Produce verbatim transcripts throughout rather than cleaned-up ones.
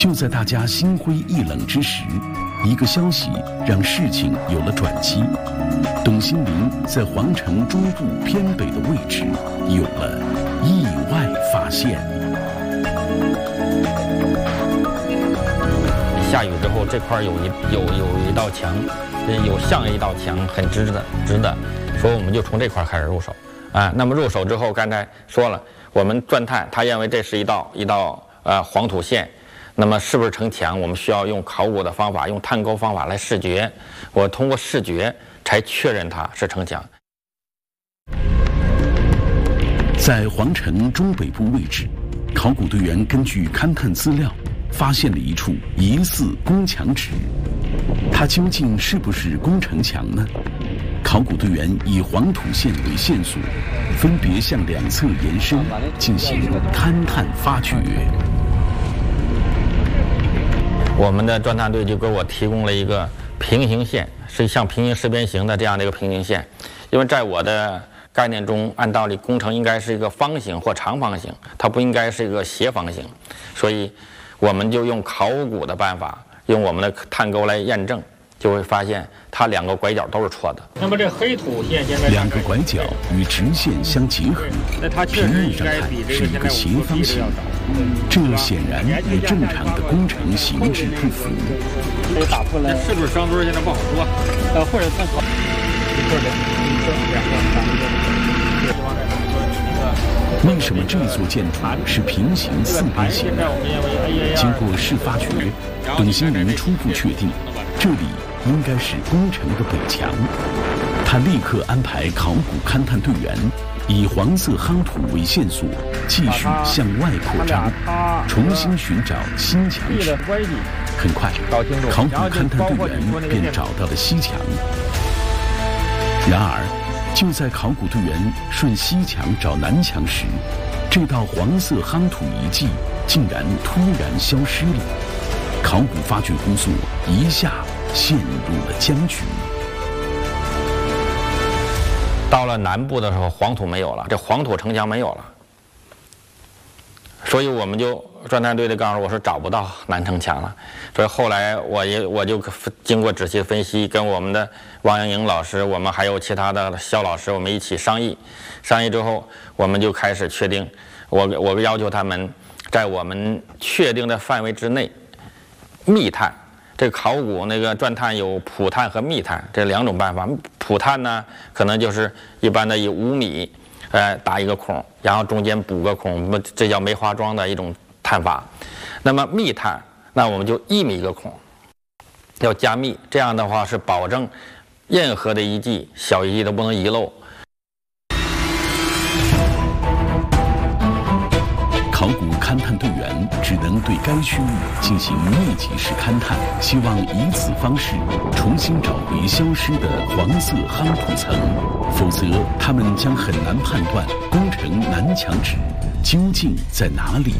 就在大家心灰意冷之时，一个消息让事情有了转机。董新林在皇城中部偏北的位置有了意外发现。 下雨之后，这块有一有有一道墙，有像一道墙，很直的直的，所以我们就从这块开始入手啊。那么入手之后，刚才说了，我们钻探，他认为这是一道一道呃黄土线。那么是不是城墙？我们需要用考古的方法，用探沟方法来视觉。我通过视觉才确认它是城墙。 在皇城中北部位置，考古队员根据勘探资料，发现了一处疑似宫墙址。它究竟是不是宫城墙呢？考古队员以黄土线为线索，分别向两侧延伸，进行勘探发掘。 我们的钻探队就给我提供了一个平行线，是像平行四边形的这样的一个平行线。因为在我的概念中，按道理工程应该是一个方形或长方形，它不应该是一个斜方形，所以我们就用考古的办法，用我们的探沟来验证，就会发现它两个拐角都是错的。 那么这黑土线现在两个拐角与直线相结合，平面上看是一个斜方形，这显然与正常的工程形制不符。 这打破了，是不是双墩现在不好说，呃，或者参考一个两个两个三个。 为什么这座建筑是平行四边形的？经过视发掘，董新林初步确定，这里应该是宫城的北墙。他立刻安排考古勘探队员以黄色夯土为线索，继续向外扩张，重新寻找新墙址。很快，考古勘探队员便找到了西墙。然而，就在考古队员顺西墙找南墙时，这道黄色夯土遗迹竟然突然消失了。考古发掘工作一下陷入了僵局。 到了南部的时候，黄土没有了，这黄土城墙没有了，所以我们就钻探队的告诉我说找不到南城墙了。所以后来我也我就经过仔细分析，跟我们的王阳颖老师，我们还有其他的肖老师，我们一起商议。商议之后，我们就开始确定，我我要求他们在我们确定的范围之内密探。这个考古那个钻探有普探和密探这两种办法。普探呢，可能就是一般的以五米，呃，打一个孔，然后中间补个孔，这叫梅花桩的一种探法。那么密探，那我们就一米一个孔，要加密，这样的话是保证任何的遗迹、小遗迹都不能遗漏。 考古勘探队员只能对该区域进行密集式勘探，希望以此方式重新找回消失的黄色夯土层，否则他们将很难判断宫城南墙址究竟在哪里。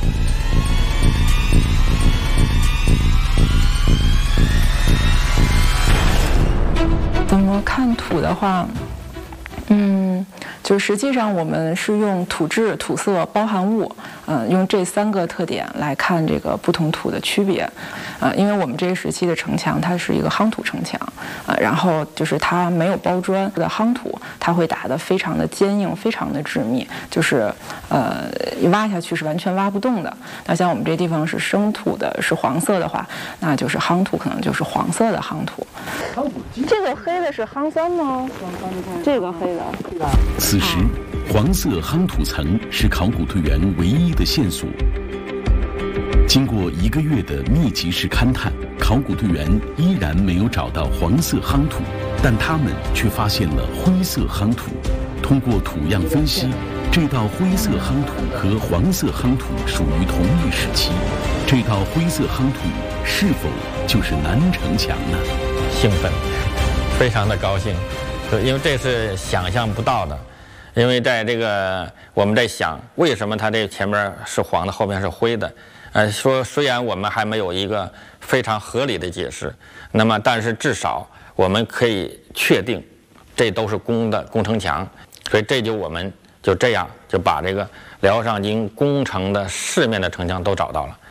怎么看土的话，嗯，就实际上我们是用土质、土色、包含物，嗯、呃，用这三个特点来看这个不同土的区别，呃，因为我们这个时期的城墙它是一个夯土城墙，呃，然后就是它没有包砖的夯土，它会打得非常的坚硬，非常的致密，就是呃一挖下去是完全挖不动的。那像我们这地方是生土的，是黄色的话，那就是夯土可能就是黄色的夯土。这个黑的是夯酸吗？这个黑的。 此时，黄色夯土层是考古队员唯一的线索。经过一个月的密集式勘探，考古队员依然没有找到黄色夯土，但他们却发现了灰色夯土。通过土样分析，这道灰色夯土和黄色夯土属于同一时期。这道灰色夯土是否就是南城墙呢？ 兴奋，非常的高兴，因为这是想象不到的。因为在这个我们在想，为什么它这前面是黄的，后面是灰的？呃，说虽然我们还没有一个非常合理的解释，那么但是至少我们可以确定，这都是宫的宫城墙。所以这就我们就这样就把这个辽上京宫城的四面的城墙都找到了。